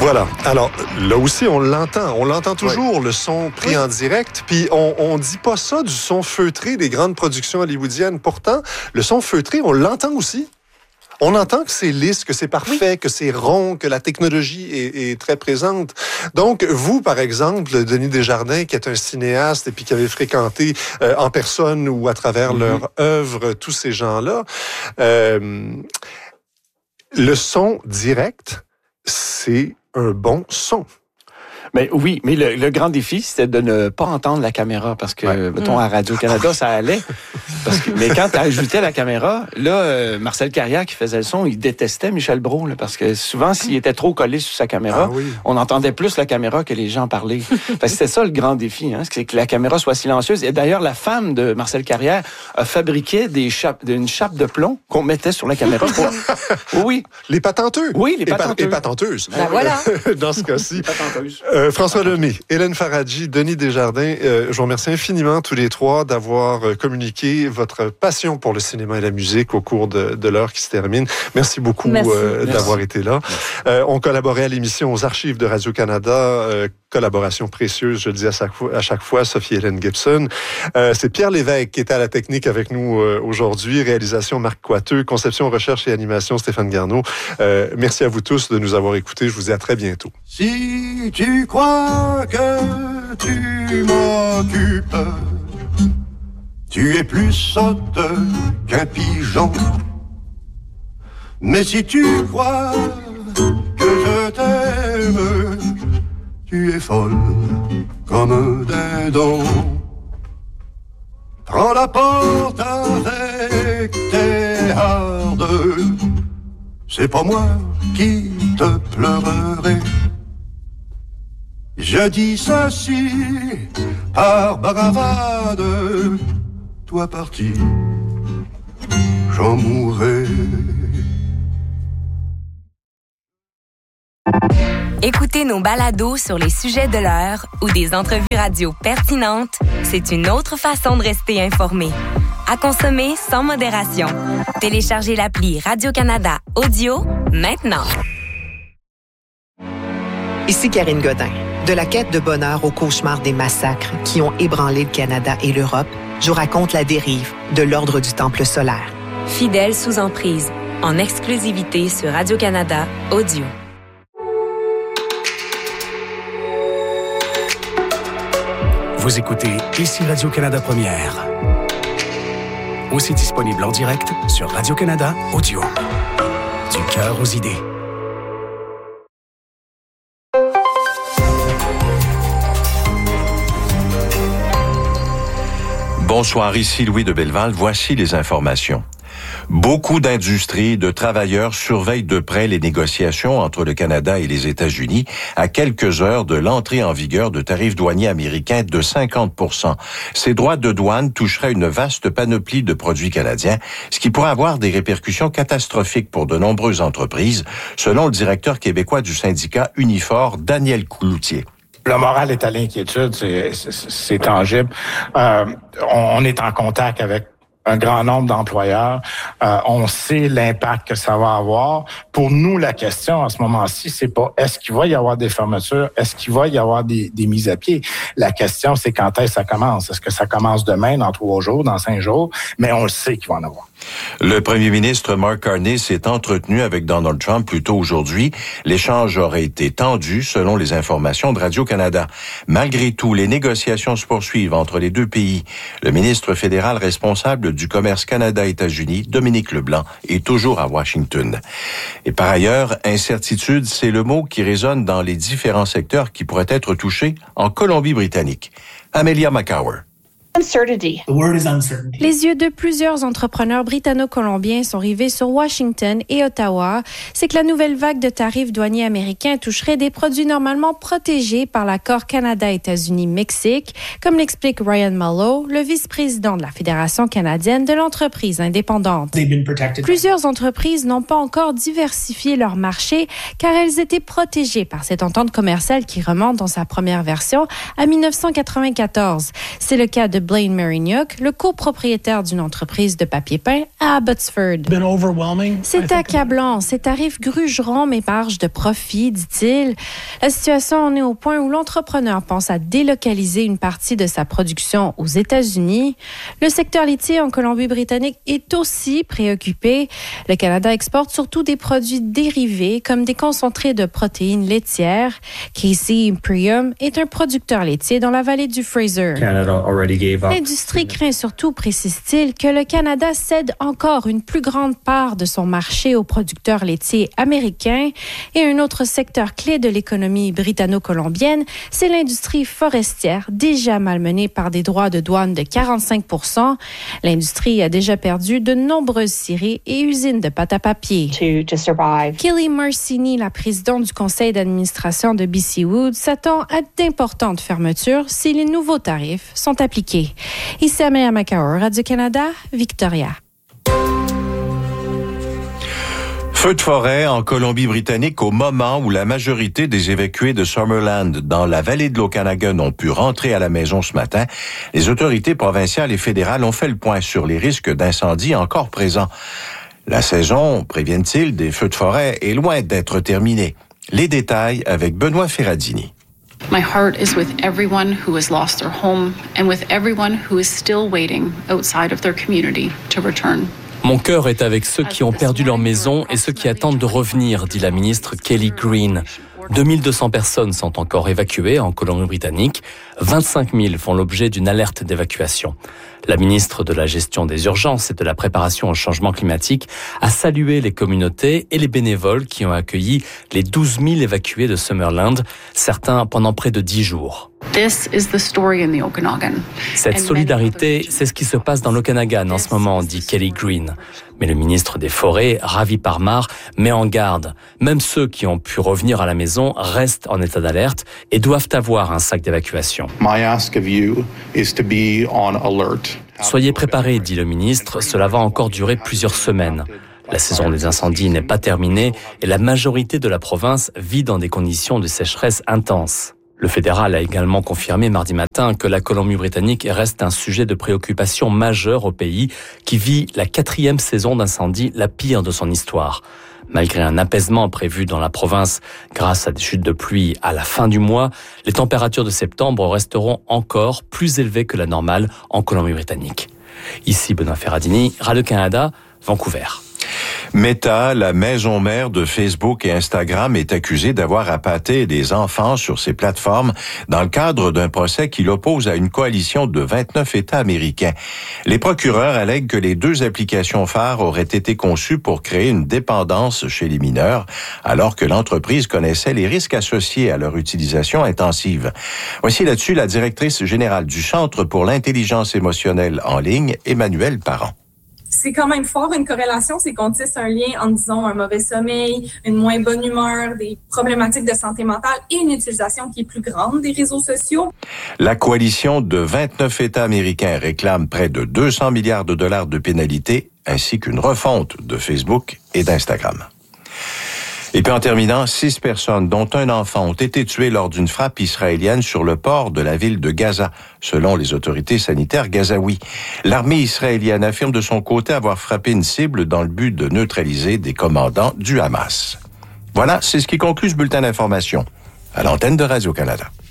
Voilà. Alors, là aussi, on l'entend toujours, le son pris en direct. Puis, on dit pas ça du son feutré des grandes productions hollywoodiennes. Pourtant, le son feutré, on l'entend aussi. On entend que c'est lisse, que c'est parfait, que c'est rond, que la technologie est très présente. Donc, vous, par exemple, Denis Desjardins, qui est un cinéaste et puis qui avait fréquenté en personne ou à travers leur œuvre tous ces gens-là, le son direct, c'est un bon son. Mais oui, mais le grand défi, c'était de ne pas entendre la caméra parce que, mettons, à Radio-Canada, ça allait. Mais quand tu ajoutais la caméra, là, Marcel Carrière, qui faisait le son, il détestait Michel Brault, là, parce que souvent, s'il était trop collé sur sa caméra, on entendait plus la caméra que les gens parlaient. Parce que c'était ça le grand défi, hein, c'est que la caméra soit silencieuse. Et d'ailleurs, la femme de Marcel Carrière a fabriqué une chape de plomb qu'on mettait sur la caméra. Oui. Les patenteux. Oui, les patenteux. Et patenteuses. Ben voilà. Dans ce cas-ci. Les patenteuses. François Lemay, Hélène Faradji, Denis Desjardins, je vous remercie infiniment tous les trois d'avoir communiqué votre passion pour le cinéma et la musique au cours de l'heure qui se termine. Merci beaucoup d'avoir été là. On collaborait à l'émission aux archives de Radio-Canada, collaboration précieuse, je le dis à chaque fois, Sophie-Hélène Gibson. C'est Pierre Lévesque qui était à la technique avec nous aujourd'hui, réalisation Marc Coiteux, conception, recherche et animation Stéphane Garneau. Merci à vous tous de nous avoir écoutés. Je vous dis à très bientôt. Si tu crois que tu m'occupes, tu es plus sotte qu'un pigeon. Mais si tu crois que je t'aime, tu es folle comme un dindon. Prends la porte avec tes hardes, c'est pas moi qui te pleurerai. Je dis ceci par bravade, toi parti, j'en mourrai. Écoutez nos balados sur les sujets de l'heure ou des entrevues radio pertinentes, c'est une autre façon de rester informé. À consommer sans modération. Téléchargez l'appli Radio-Canada Audio maintenant. Ici Karine Godin. De la quête de bonheur au cauchemar des massacres qui ont ébranlé le Canada et l'Europe, je vous raconte la dérive de l'Ordre du Temple solaire. Fidèle sous emprise, en exclusivité sur Radio-Canada Audio. Vous écoutez ici Radio-Canada Première. Aussi disponible en direct sur Radio-Canada Audio. Du cœur aux idées. Bonsoir, ici Louis de Belleval. Voici les informations. Beaucoup d'industries, de travailleurs surveillent de près les négociations entre le Canada et les États-Unis à quelques heures de l'entrée en vigueur de tarifs douaniers américains de 50%. Ces droits de douane toucheraient une vaste panoplie de produits canadiens, ce qui pourrait avoir des répercussions catastrophiques pour de nombreuses entreprises, selon le directeur québécois du syndicat Unifor, Daniel Cloutier. Le moral est à l'inquiétude, c'est tangible. On est en contact avec un grand nombre d'employeurs. On sait l'impact que ça va avoir. Pour nous, la question à ce moment-ci, c'est pas est-ce qu'il va y avoir des fermetures, est-ce qu'il va y avoir des mises à pied. La question, c'est quand est-ce que ça commence. Est-ce que ça commence demain, dans 3 jours, dans 5 jours? Mais on le sait qu'il va en avoir. Le premier ministre Mark Carney s'est entretenu avec Donald Trump plus tôt aujourd'hui. L'échange aurait été tendu, selon les informations de Radio-Canada. Malgré tout, les négociations se poursuivent entre les deux pays. Le ministre fédéral responsable du commerce Canada-États-Unis, Dominique Leblanc, est toujours à Washington. Et par ailleurs, incertitude, c'est le mot qui résonne dans les différents secteurs qui pourraient être touchés en Colombie-Britannique. Amelia McCower. Les yeux de plusieurs entrepreneurs britanno-colombiens sont rivés sur Washington et Ottawa. C'est que la nouvelle vague de tarifs douaniers américains toucherait des produits normalement protégés par l'accord Canada-États-Unis-Mexique, comme l'explique Ryan Mallow, le vice-président de la Fédération canadienne de l'entreprise indépendante. Plusieurs entreprises n'ont pas encore diversifié leur marché car elles étaient protégées par cette entente commerciale qui remonte dans sa première version à 1994. C'est le cas de Blaine Marignac, le copropriétaire d'une entreprise de papier peint à Abbotsford. C'est accablant. Ces tarifs grugeront mes marges de profit, dit-il. La situation en est au point où l'entrepreneur pense à délocaliser une partie de sa production aux États-Unis. Le secteur laitier en Colombie-Britannique est aussi préoccupé. Le Canada exporte surtout des produits dérivés comme des concentrés de protéines laitières. Casey Imperium est un producteur laitier dans la vallée du Fraser. L'industrie craint surtout, précise-t-il, que le Canada cède encore une plus grande part de son marché aux producteurs laitiers américains. Et un autre secteur clé de l'économie britanno-colombienne, c'est l'industrie forestière, déjà malmenée par des droits de douane de 45%. L'industrie a déjà perdu de nombreuses scieries et usines de pâte à papier. Kelly Marcini, la présidente du conseil d'administration de BC Wood, s'attend à d'importantes fermetures si les nouveaux tarifs sont appliqués. Ici Amélia Macaur, Radio-Canada, Victoria. Feu de forêt en Colombie-Britannique au moment où la majorité des évacués de Summerland dans la vallée de l'Okanagan ont pu rentrer à la maison ce matin. Les autorités provinciales et fédérales ont fait le point sur les risques d'incendie encore présents. La saison, préviennent-ils, des feux de forêt est loin d'être terminée. Les détails avec Benoît Ferradini. My heart is with everyone who has lost their home and with everyone who is still waiting outside of their community to return. Mon cœur est avec ceux qui ont perdu leur maison et ceux qui attendent de revenir, dit la ministre Kelly Green. 2200 personnes sont encore évacuées en Colombie-Britannique. 25 000 font l'objet d'une alerte d'évacuation. La ministre de la Gestion des urgences et de la préparation au changement climatique a salué les communautés et les bénévoles qui ont accueilli les 12 000 évacués de Summerland, certains pendant près de 10 jours. Cette solidarité, c'est ce qui se passe dans l'Okanagan en ce moment, dit Kelly Green. Mais le ministre des Forêts, Ravi Parmar, met en garde. Même ceux qui ont pu revenir à la maison restent en état d'alerte et doivent avoir un sac d'évacuation. Soyez préparés, dit le ministre, cela va encore durer plusieurs semaines. La saison des incendies n'est pas terminée et la majorité de la province vit dans des conditions de sécheresse intenses. Le fédéral a également confirmé mardi matin que la Colombie-Britannique reste un sujet de préoccupation majeur au pays qui vit la 4e saison d'incendie, la pire de son histoire. Malgré un apaisement prévu dans la province grâce à des chutes de pluie à la fin du mois, les températures de septembre resteront encore plus élevées que la normale en Colombie-Britannique. Ici Benoît Ferradini, Radio-Canada, Vancouver. Meta, la maison mère de Facebook et Instagram, est accusée d'avoir appâté des enfants sur ses plateformes dans le cadre d'un procès qui l'oppose à une coalition de 29 États américains. Les procureurs allèguent que les deux applications phares auraient été conçues pour créer une dépendance chez les mineurs, alors que l'entreprise connaissait les risques associés à leur utilisation intensive. Voici là-dessus la directrice générale du Centre pour l'intelligence émotionnelle en ligne, Emmanuelle Parent. C'est quand même fort une corrélation, c'est qu'on tisse un lien entre, disons, un mauvais sommeil, une moins bonne humeur, des problématiques de santé mentale et une utilisation qui est plus grande des réseaux sociaux. La coalition de 29 États américains réclame près de 200 milliards de dollars de pénalités ainsi qu'une refonte de Facebook et d'Instagram. Et puis en terminant, 6 personnes, dont un enfant, ont été tuées lors d'une frappe israélienne sur le port de la ville de Gaza, selon les autorités sanitaires gazaouis. L'armée israélienne affirme de son côté avoir frappé une cible dans le but de neutraliser des commandants du Hamas. Voilà, c'est ce qui conclut ce bulletin d'information. À l'antenne de Radio-Canada.